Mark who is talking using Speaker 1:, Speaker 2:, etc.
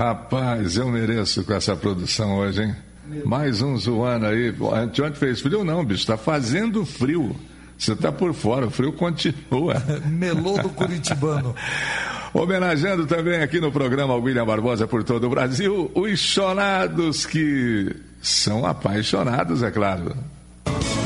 Speaker 1: Rapaz, eu mereço com essa produção hoje, hein? Mais um zoando aí. Anteontem fez frio? Não, bicho, tá fazendo frio. Você tá por fora, o frio continua.
Speaker 2: Melô do Curitibano.
Speaker 1: Homenageando também aqui no programa William Barbosa por todo o Brasil, os chonados que são apaixonados, é claro.